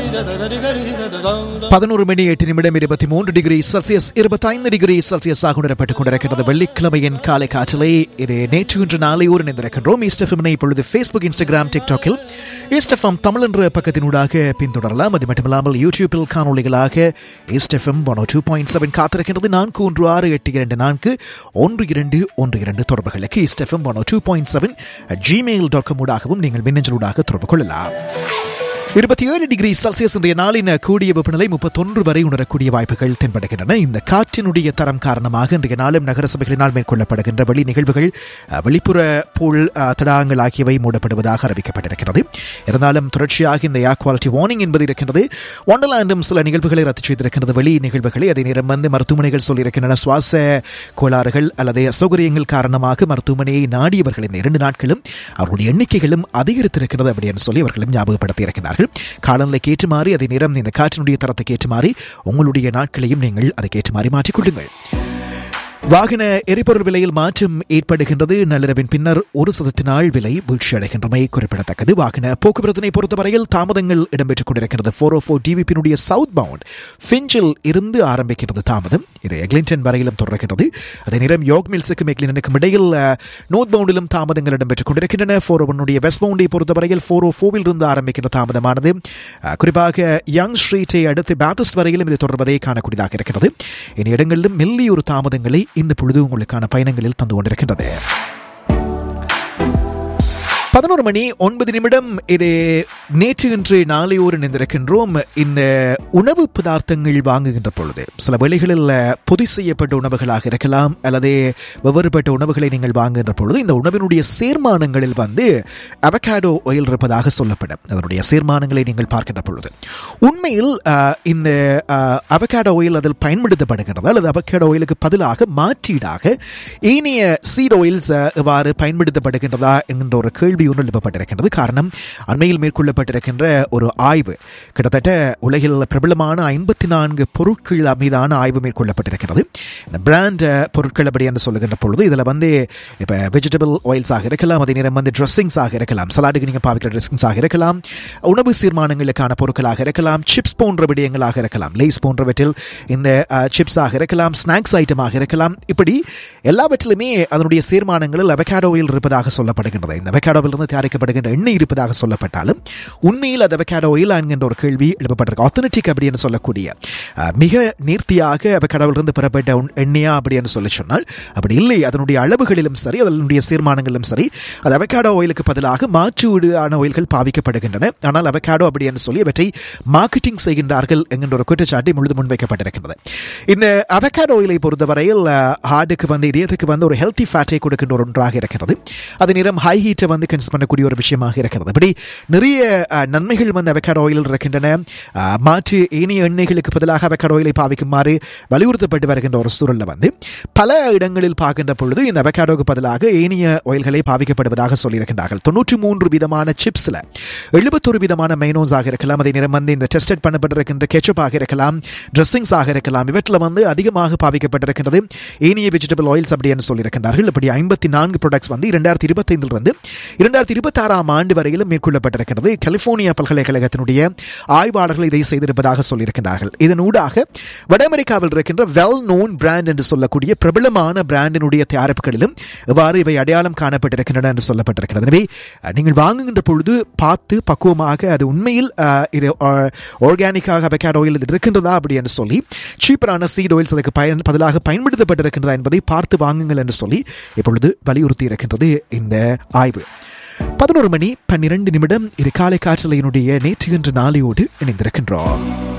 11 மணி 8 நிமிடம் 23 degree Celsius 25 degree Celsius ஆக உணரப்பட்டுக் கொண்டிருக்கிறது வெள்ளிக்கிழமையின் காலை காற்றலை. இது நேற்று இன்று நாளை ஒரு நினைந்திருக்கின்றோம். ஈஸ்டெஃபமினை இப்பொழுது Facebook, Instagram, TikTokல் ஈஸ்டெஃபம் தமிழ் என்ற பக்கத்தினூடாக பின்தொடரலாம். அது மட்டுமில்லாமல் யூடியூபில் காணொலிகளாக ஈஸ்டெஃபம் 102.7 காத்திருக்கின்றது. 4168241212 தொடர்புகளுக்கு ஈஸ்டெஃபம் 102.7 gmail.com ஊடாகவும் நீங்கள் மின்னஞ்சலூடாக தொடர்பு கொள்ளலாம். 27 டிகிரி செல்சியஸ் இன்றைய நாளின் கூடிய வெப்பநிலை 31 வரை உணரக்கூடிய வாய்ப்புகள் தென்படுகின்றன. இந்த காற்றினுடைய தரம் காரணமாக இன்றைய நாளும் நகர சபைகளினால் மேற்கொள்ளப்படுகின்ற வெளி நிகழ்வுகள், வெளிப்புற பூல் தடாகங்கள் ஆகியவை மூடப்படுவதாக அறிவிக்கப்பட்டிருக்கிறது. இருந்தாலும் தொடர்ச்சியாக இந்த ஏர் குவாலிட்டி வார்னிங் என்பது இருக்கின்றது. ஒண்டர்லாண்டும் சில நிகழ்வுகளை ரத்து செய்திருக்கின்றது, வெளி நிகழ்வுகளை. அதே நேரம் மருத்துவமனைகள் சொல்லியிருக்கின்றன சுவாச கோளாறுகள் அல்லது அசௌகரியங்கள் காரணமாக மருத்துவமனையை நாடியவர்கள் இந்த 2 நாட்களும் அவருடைய எண்ணிக்கைகளும் அதிகரித்திருக்கிறது அப்படின்னு சொல்லி அவர்களும் ஞாபகப்படுத்தி இருக்கிறார்கள். காலநிலைக்கு ஏற்றுமாறி, அதே நேரம் இந்த காற்றினுடைய தரத்துக்கு ஏற்றுமாறி உங்களுடைய நாட்களையும் நீங்கள் அதுக்கு ஏற்றுமாறி மாற்றிக்கொள்ளுங்கள். வாகன எரிபொருள் விலையில் மாற்றம் ஏற்படுகின்றது. நள்ளிரவின் பின்னர் 1% விலை வீழ்ச்சியடைகின்றமை குறிப்பிடத்தக்கது. வாகன போக்குவரத்தினை பொறுத்தவரையில் தாமதங்கள் இடம்பெற்றுக் கொண்டிருக்கிறது. 404 டிவிபியினுடைய சவுத் பவுண்ட் ஃபிஞ்சில் இருந்து ஆரம்பிக்கிறது தாமதம். இது எக்லிங்டன் வரையிலும் தொடர்கிறது. அதே நேரம் யோக் மில்ஸுக்கும் எக்லிண்டனுக்கும் இடையில் நோர்த் பவுண்டிலும் தாமதங்கள் இடம்பெற்றுக் கொண்டிருக்கின்றன. 401 வெஸ்ட் பவுண்டை பொறுத்தவரையில் 404 இருந்து ஆரம்பிக்கின்ற தாமதமானது குறிப்பாக யங் ஸ்ட்ரீட்டை அடுத்து பேத்தஸ்ட் வரையிலும் இது தொடர்வதை காணக்கூடியதாக இருக்கிறது. இனி இடங்களிலும் மெல்லிய தாமதங்களை இந்த பொழுது உங்களுக்கான பயணங்களில் தந்து கொண்டிருக்கின்றது. 11 மணி 9 நிமிடம். இது நேற்று இன்று நாளையோடு நினைந்திருக்கின்றோம். இந்த உணவு பதார்த்தங்கள் வாங்குகின்ற பொழுது சில வேளைகளில் பொதி செய்யப்பட்ட உணவுகளாக இருக்கலாம் அல்லது வெவ்வேறுபட்ட உணவுகளை நீங்கள் வாங்குகின்ற பொழுது இந்த உணவினுடைய சேர்மானங்களில் அவகாடோ ஆயில் இருப்பதாக சொல்லப்படும். அதனுடைய சேர்மானங்களை நீங்கள் பார்க்கின்ற பொழுது உண்மையில் இந்த அவகாடோ ஆயில் அதில் பயன்படுத்தப்படுகிறது அல்லது அவகாடோ ஆயிலுக்கு பதிலாக மாற்றீடாக ஏனைய சீட் ஆயில்ஸ் எவ்வாறு பயன்படுத்தப்படுகின்றதா என்கின்ற ஒரு கேள்வி ஒன்று எழுப்பப்பட்டிருக்கின்றது. காரணம், அண்மையில் மேற்கொள்ளப்பட்டிருக்கின்ற ஒரு ஆய்வு, கிட்டத்தட்ட உலகில் பிரபலமான 54 பொருட்கள் மீதான ஆய்வு மேற்கொள்ளப்பட்டிருக்கிறது. இந்த பிராண்ட் பொருட்கள் அப்படி என்று சொல்லுகின்ற பொழுது இதில் இப்போ வெஜிடபிள் ஆயில்ஸாக இருக்கலாம், அதே நேரம் ட்ரெஸ்ஸிங்ஸாக இருக்கலாம், சலாடுக்கு நீங்கள் பாவிக்கிற ட்ரெஸ்ஸிங்ஸாக இருக்கலாம், உணவு சீர்மானங்களுக்கான பொருட்களாக இருக்கலாம், சிப்ஸ் போன்ற விடயங்களாக இருக்கலாம், லேஸ் போன்றவற்றில் இந்த சிப்ஸாக இருக்கலாம், ஸ்நாக்ஸ் ஐட்டமாக இருக்கலாம். இப்படி எல்லாவற்றிலுமே அதனுடைய சீர்மானங்களில் அவகாடோ ஆயில் இருப்பதாக சொல்லப்படுகின்றது. இந்த அவகாடோவில் இருந்து தயாரிக்கப்படுகின்ற எண்ணெய் இருப்பதாக சொல்லப்பட்டாலும் உண்மையில் அது அவகாடோ ஆயில் என்கின்ற ஒரு கேள்வி எழுப்பப்பட்டிருக்கு. ஆத்தென்டிக் அப்படின்னு சொல்லக்கூடிய மிக நேர்த்தியாக அவகாடோவில் இருந்து பெறப்பட்ட எண்ணெயா அப்படின்னு சொல்லி சொன்னால் அப்படி இல்லை. அதனுடைய அளவுகளிலும் சரி, அதனுடைய சீர்மானங்களிலும் சரி, அது அவகாடோ ஆயிலுக்கு பதிலாக மாற்றுவிடான ஆயில்கள் பாவிக்கப்படுகின்றன. ஆனால் அவகாடோ அப்படின்னு சொல்லி அவற்றை மார்க்கெட்டிங் செய்கின்றார்கள் என்கின்ற ஒரு குற்றச்சாட்டு முழுது முன்வைக்கப்பட்டிருக்கிறது. இந்த அவகாடோ ஆயிலை பொறுத்தவரையில் ஹார்ட்டுக்கு இதயத்துக்கு ஒரு ஹெல்த்தி ஃபேட்டை கொடுக்கின்ற ஒரு ஒன்றாக இருக்கிறது. அதே நேரம் ஹை ஹீட்டை கன்சியூம் பண்ணக்கூடிய ஒரு விஷயமாக இருக்கிறது. இப்படி நிறைய நன்மைகள் அவகாடோ ஆயிலில் இருக்கின்றன. மாற்று ஏனைய எண்ணெய்களுக்கு பதிலாக அவகாடோ ஆயிலை பாவிக்குமாறு வலியுறுத்தப்பட்டு வருகின்ற ஒரு சூழலில் பல இடங்களில் பார்க்கின்ற பொழுது இந்த அவகாடோக்கு பதிலாக ஏனைய ஆயில்களை பாவிக்கப்படுவதாக சொல்லியிருக்கின்றார்கள். 93 விதமான சிப்ஸில் 71 விதமான மைனோஸாக இருக்கலாம், அதே நேரம் இந்த டெஸ்டட் பண்ணப்பட்டிருக்கின்ற கெச்சப்பாக இருக்கலாம், ட்ரெஸ்ஸிங்ஸாக இருக்கலாம், இவற்றில் அதிகமாக பாவிக்கப்பட்டிருக்கின்றது ஏனைய வெஜிடபிள் ஆயில்ஸ் அப்படின்னு சொல்லியிருக்கின்றார்கள். இப்படி 54 ப்ராடக்ட்ஸ் 2025 2026 ஆண்டு வரையிலும் மேற்கொள்ளப்பட்டிருக்கிறது. கலிபோர்னியா பல்கலைக்கழகத்தினுடைய ஆய்வாளர்கள் இதை செய்திருப்பதாக சொல்லியிருக்கிறார்கள். இதனூடாக வட அமெரிக்காவில் இருக்கின்ற வெல் நோன் பிராண்ட் என்று சொல்லக்கூடிய பிரபலமான பிராண்டினுடைய தயாரிப்புகளிலும் எவ்வாறு இவை அடையாளம் காணப்பட்டிருக்கின்றன என்று சொல்லப்பட்டிருக்கிறது. எனவே நீங்கள் வாங்குகின்ற பொழுது பார்த்து பக்குவமாக அது உண்மையில் இது ஆர்கானிக்காக அவகாடோ ஆயில் இருக்கின்றதா அப்படி என்று சொல்லி சீப்பரான சீட் ஆயில்ஸ் அதுக்கு பதிலாக பயன்படுத்தப்பட்டிருக்கின்றதா என்பதை பார்த்து வாங்குங்கள் என்று சொல்லி இப்பொழுது வலியுறுத்தி இருக்கின்றது இந்த ஆய்வு. 11 மணி 12 நிமிடம். இது காலை காற்றலையினுடைய நேற்று இன்று நாளையோடு இணைந்திருக்கின்றோம்.